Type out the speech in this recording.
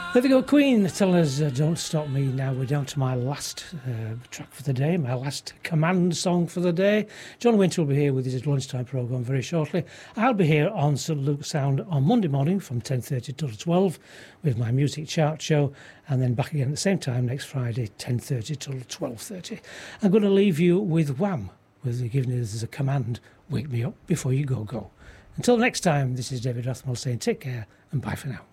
There we go, Queen telling us Don't Stop Me. Now we're down to my last track for the day, my last command song for the day. John Winter will be here with his lunchtime programme very shortly. I'll be here on St Luke's Sound on Monday morning from 10:30 till 12 with my music chart show, and then back again at the same time next Friday, 10:30 till 12:30. I'm going to leave you with Wham, with giving us as a command, wake me up before you go. Until next time, this is David Rathmore saying take care and bye for now.